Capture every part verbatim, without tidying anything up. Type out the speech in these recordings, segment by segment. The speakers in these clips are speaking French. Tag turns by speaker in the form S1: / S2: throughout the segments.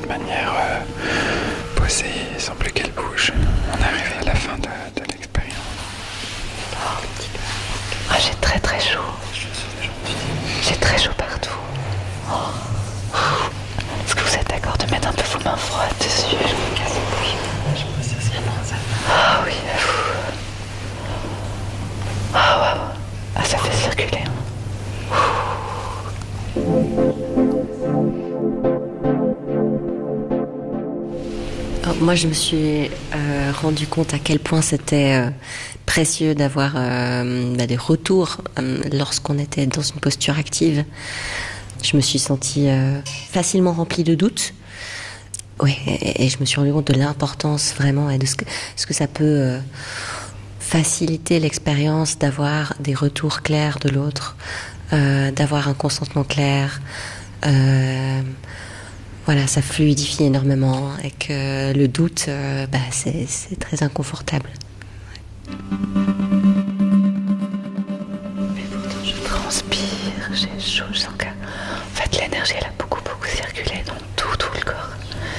S1: de manière euh, posée, sans plus qu'elle bouge. On est arrivé à la fin de, de l'expérience.
S2: Oh, j'ai très très chaud. J'ai très chaud partout. Oh. Est-ce que vous êtes d'accord de mettre un peu vos mains froides dessus? Je me casse les couilles. Ah oui. Ah waouh. Ah, ça fait circuler.
S3: Alors, moi, je me suis euh, rendu compte à quel point c'était euh, précieux d'avoir euh, bah, des retours euh, lorsqu'on était dans une posture active. Je me suis sentie euh, facilement remplie de doutes. Oui, et, et je me suis rendu compte de l'importance vraiment et de ce que, ce que ça peut euh, faciliter l'expérience d'avoir des retours clairs de l'autre, euh, d'avoir un consentement clair. Euh, voilà, ça fluidifie énormément et que le doute, euh, bah, c'est, c'est très inconfortable.
S2: Mais pourtant, je transpire, j'ai chaud, je sens que en fait, l'énergie, elle a beaucoup, beaucoup circulé dans tout, tout le corps.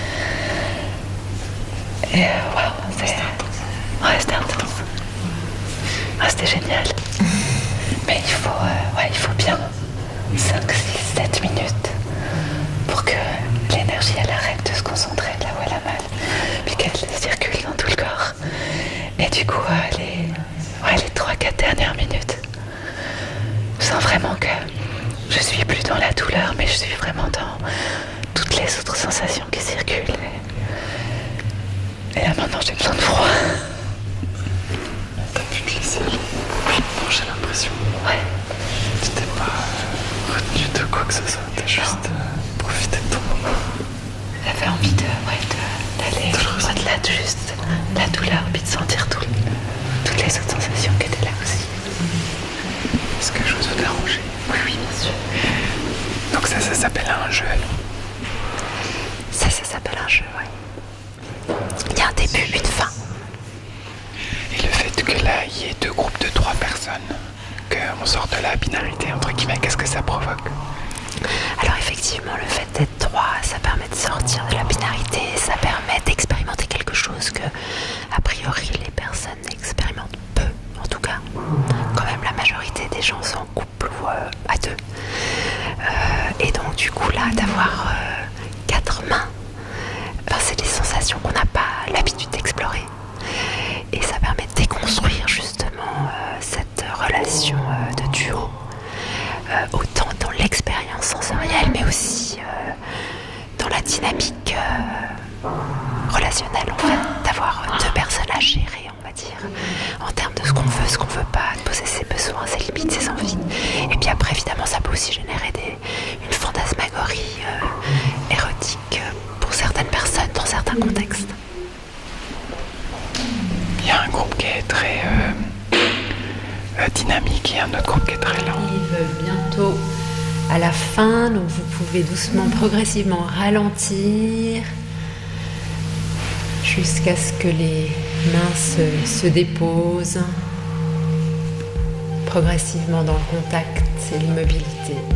S2: Et euh, waouh, c'est... Ouais, c'était intense. Ah, c'était génial. Mais il faut, euh, ouais, il faut bien cinq, six, sept minutes pour que l'énergie, elle arrête de se concentrer là où elle a mal, puis qu'elle circule dans tout le corps. Et du coup, euh, les, ouais, les trois quatre dernières minutes, je sens vraiment que je suis plus dans la douleur, mais je suis vraiment dans toutes les autres sensations qui circulent. Et, et là maintenant, j'ai besoin de froid.
S1: T'as pu te laisser aller. Non, j'ai l'impression.
S2: Ouais.
S1: Tu t'es pas euh, retenu de quoi que ce soit. T'as juste euh, profité de ton moment.
S2: J'avais envie de, ouais, de, d'aller au-delà de juste la douleur, puis de sentir tout, toutes les autres sensations qui étaient là aussi.
S1: Est-ce que je vous ai dérangé?
S2: Oui, oui, bien sûr.
S1: Donc ça, ça s'appelle un jeu.
S2: Ça, ça s'appelle un jeu, oui. Il y a un début, une fin.
S1: Et le fait que là, il y ait deux groupes de trois personnes, qu'on sorte de la binarité, entre guillemets, qu'est-ce que ça provoque?
S2: Alors effectivement, le fait d'être trois, ça permet de sortir de la binarité, ça permet d'expérimenter quelque chose que, a priori, les personnes expérimentent peu, en tout cas. Quand même, la majorité des gens sont en couple ou euh, à deux. Euh, et donc, du coup, là, d'avoir euh, quatre mains, ben, c'est des sensations qu'on n'a pas l'habitude d'explorer. Et ça permet de déconstruire justement euh, cette relation euh, de duo, euh, autant dans l'expérience sensorielle, mais aussi euh, dans la dynamique euh, relationnelle, en fait, d'avoir deux personnes à gérer, on va dire, en termes de ce qu'on veut, ce qu'on veut pas, de poser ses besoins, ses limites, ses envies. Et puis après, évidemment, ça peut aussi générer des, une fantasmagorie euh, érotique pour certaines personnes dans certains contextes.
S1: Il y a un groupe qui est très euh, euh, dynamique et un autre groupe qui est très lent.
S4: Arrive bientôt à la fin, donc vous pouvez doucement, progressivement ralentir jusqu'à ce que les mains se, se déposent progressivement dans le contact et l'immobilité.